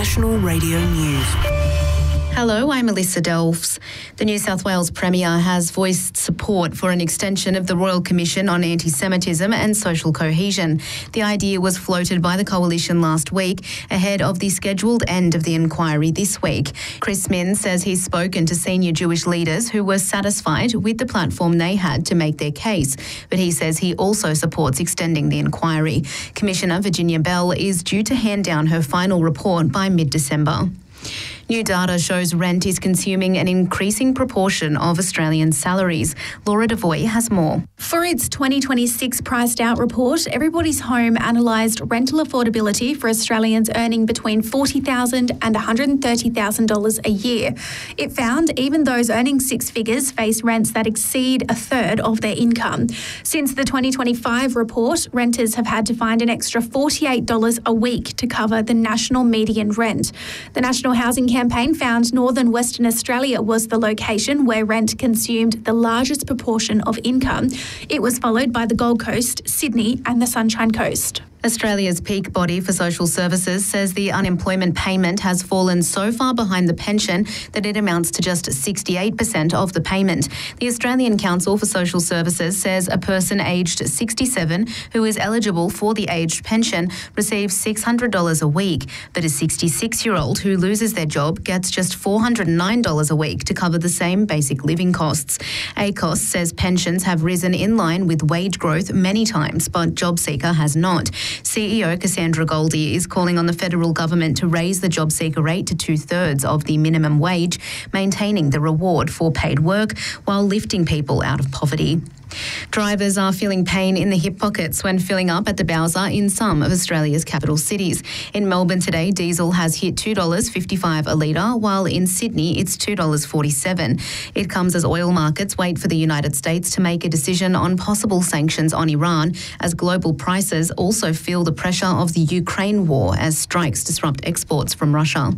National Radio News. Hello, I'm Alyssa Delphs. The New South Wales Premier has voiced support for an extension of the Royal Commission on Anti-Semitism and Social Cohesion. The idea was floated by the Coalition last week ahead of the scheduled end of the inquiry this week. Chris Minns says he's spoken to senior Jewish leaders who were satisfied with the platform they had to make their case, but he says he also supports extending the inquiry. Commissioner Virginia Bell is due to hand down her final report by mid-December. New data shows rent is consuming an increasing proportion of Australian salaries. Laura Devoy has more. For its 2026 Priced Out report, Everybody's Home analysed rental affordability for Australians earning between $40,000 and $130,000 a year. It found even those earning six figures face rents that exceed a third of their income. Since the 2025 report, renters have had to find an extra $48 a week to cover the national median rent. The National Housing Campaign found northern Western Australia was the location where rent consumed the largest proportion of income. It was followed by the Gold Coast, Sydney and the Sunshine Coast. Australia's peak body for social services says the unemployment payment has fallen so far behind the pension that it amounts to just 68% of the payment. The Australian Council for Social Services says a person aged 67 who is eligible for the aged pension receives $600 a week, but a 66-year-old who loses their job gets just $409 a week to cover the same basic living costs. ACOS says pensions have risen in line with wage growth many times, but JobSeeker has not. CEO Cassandra Goldie is calling on the federal government to raise the JobSeeker rate to 2/3 of the minimum wage, maintaining the reward for paid work while lifting people out of poverty. Drivers are feeling pain in the hip pockets when filling up at the Bowser in some of Australia's capital cities. In Melbourne today, diesel has hit $2.55 a litre, while in Sydney it's $2.47. It comes as oil markets wait for the United States to make a decision on possible sanctions on Iran, as global prices also feel the pressure of the Ukraine war as strikes disrupt exports from Russia.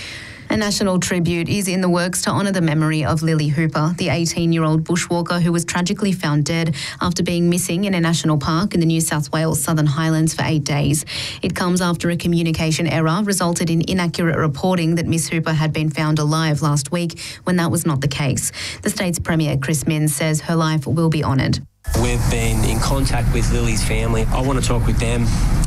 A national tribute is in the works to honour the memory of Lily Hooper, the 18-year-old bushwalker who was tragically found dead after being missing in a national park in the New South Wales Southern Highlands for 8 days. It comes after a communication error resulted in inaccurate reporting that Miss Hooper had been found alive last week when that was not the case. The state's Premier, Chris Minns, says her life will be honoured. We've been in contact with Lily's family. I want to talk with them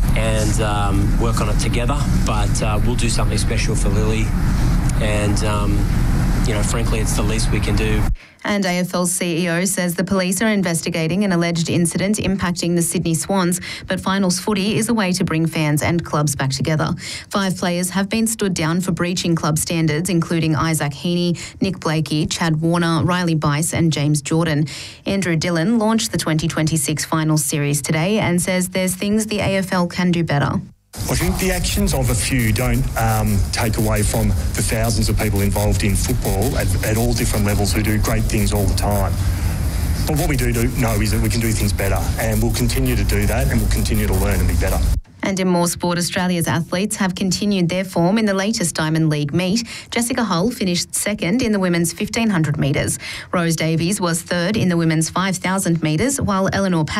and work on it together, but we'll do something special for Lily. And, frankly, it's the least we can do. And AFL's CEO says the police are investigating an alleged incident impacting the Sydney Swans, but finals footy is a way to bring fans and clubs back together. 5 players have been stood down for breaching club standards, including Isaac Heaney, Nick Blakey, Chad Warner, Riley Bice and James Jordan. Andrew Dillon launched the 2026 finals series today and says there's things the AFL can do better. I think the actions of a few don't take away from the thousands of people involved in football at all different levels who do great things all the time. But what we do know is that we can do things better, and we'll continue to do that, and we'll continue to learn and be better. And in more sport, Australia's athletes have continued their form in the latest Diamond League meet. Jessica Hull finished second in the women's 1,500 metres. Rose Davies was third in the women's 5,000 metres, while Eleanor